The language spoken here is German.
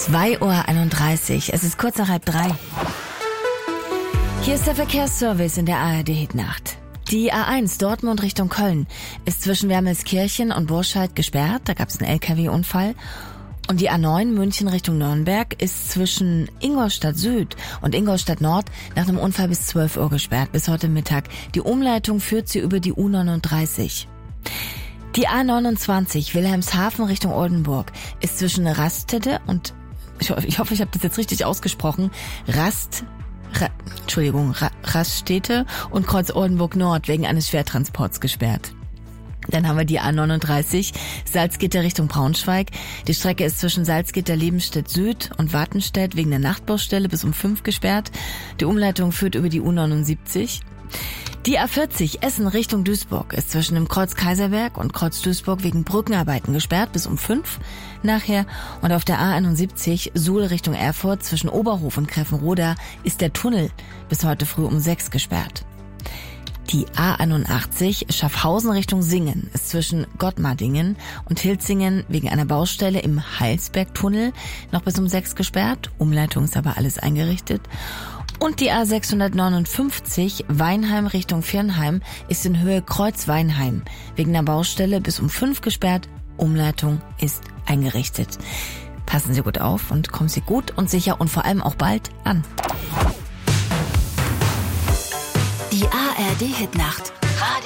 2:31 Uhr. Es ist kurz nach 2:30. Hier ist der Verkehrsservice in der ARD-Hitnacht. Die A1 Dortmund Richtung Köln ist zwischen Wermelskirchen und Burscheid gesperrt. Da gab es einen LKW-Unfall. Und die A9 München Richtung Nürnberg ist zwischen Ingolstadt Süd und Ingolstadt Nord nach einem Unfall bis 12 Uhr gesperrt, bis heute Mittag. Die Umleitung führt sie über die U39. Die A29 Wilhelmshaven Richtung Oldenburg ist zwischen Rastede und, ich hoffe, ich habe das jetzt richtig ausgesprochen, Raststätte und Kreuz Oldenburg Nord wegen eines Schwertransports gesperrt. Dann haben wir die A39 Salzgitter Richtung Braunschweig. Die Strecke ist zwischen Salzgitter Lebenstedt Süd und Wattenstedt wegen der Nachtbaustelle bis um 5 gesperrt. Die Umleitung führt über die U79. Die A40 Essen Richtung Duisburg ist zwischen dem Kreuz Kaiserberg und Kreuz Duisburg wegen Brückenarbeiten gesperrt bis um 5 nachher. Und auf der A71 Suhl Richtung Erfurt zwischen Oberhof und Greffenroda ist der Tunnel bis heute früh um 6 gesperrt. Die A81 Schaffhausen Richtung Singen ist zwischen Gottmardingen und Hilzingen wegen einer Baustelle im Heilsbergtunnel noch bis um 6 gesperrt. Umleitung ist aber alles eingerichtet. Und die A659 Weinheim Richtung Viernheim ist in Höhe Kreuz Weinheim wegen einer Baustelle bis um 5 gesperrt. Umleitung ist eingerichtet. Passen Sie gut auf und kommen Sie gut und sicher und vor allem auch bald an. Die ARD-Hitnacht.